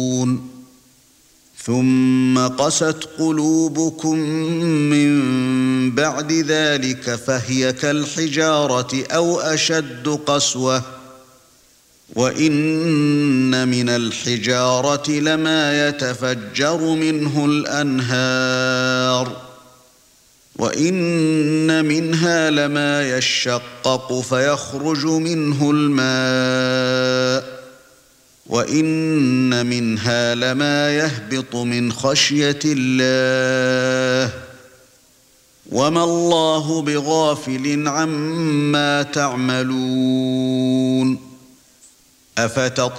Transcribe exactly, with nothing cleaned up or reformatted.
ثُمَّ قَسَتْ قُلُوبُكُم مِّن بَعْدِ ذَلِكَ فَهِيَ كَالْحِجَارَةِ أَوْ أَشَدُّ قَسْوَةً وَإِنَّ مِنَ الْحِجَارَةِ لَمَا يَتَفَجَّرُ مِنْهُ الْأَنْهَارُ وَإِنَّ مِنْهَا لَمَا يَشَّقَّقُ فَيَخْرُجُ مِنْهُ الْمَاءُ وَإِنَّ مِنْهَا لَمَا يَهْبِطُ مِنْ خَشْيَةِ اللَّهِ وَمَا اللَّهُ بِغَافِلٍ عَمَّا تَعْمَلُونَ أَفَتَطْمَعُونَ